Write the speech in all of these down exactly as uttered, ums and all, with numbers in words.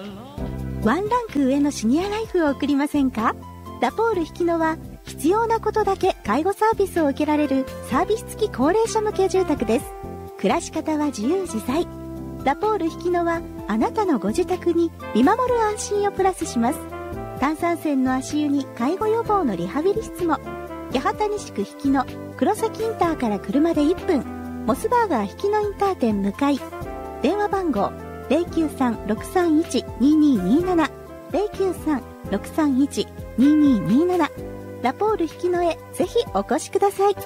ワンランク上のシニアライフを送りませんか？ラポール引野は必要なことだけ介護サービスを受けられるサービス付き高齢者向け住宅です。暮らし方は自由自在。ラポール引野はあなたのご自宅に見守る安心をプラスします。炭酸泉の足湯に介護予防のリハビリ室も。八幡西区引野黒崎インターから車でいっぷん、モスバーガー引野インター店向かい。電話番号 ゼロきゅうさん ろくさんいち ににになな ゼロきゅうさん ろくさんいち ににになな。ラポール引野へぜひお越しください。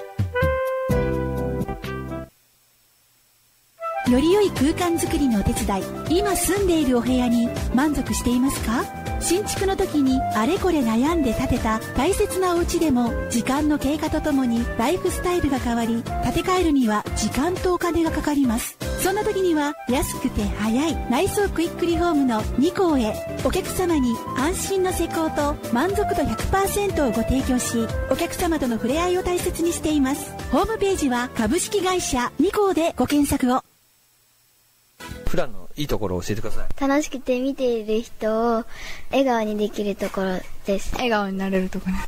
より良い空間づくりのお手伝い、今住んでいるお部屋に満足していますか？新築の時にあれこれ悩んで建てた大切なお家でも、時間の経過とともにライフスタイルが変わり、建て替えるには時間とお金がかかります。そんな時には安くて早い内装クイックリフォームのニコーへ、お客様に安心の施工と満足度 ひゃくパーセント をご提供し、お客様との触れ合いを大切にしています。ホームページは株式会社ニコーでご検索を。 普段のいいところを教えてください。 楽しくて見ている人を笑顔にできるところです。 笑顔になれるところ。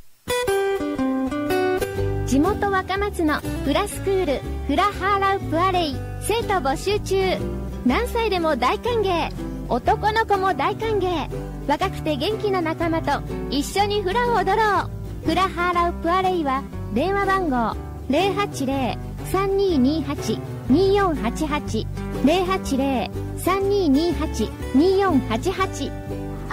地元若松のフラスクールフラハーラウプアレイ生徒募集中。何歳でも大歓迎、男の子も大歓迎。若くて元気な仲間と一緒にフラを踊ろう。フラハーラウプアレイは電話番号 ゼロはちゼロ さんにーにーはち にーよんはちはち ゼロはちゼロ さんにーにーはち にーよんはちはち。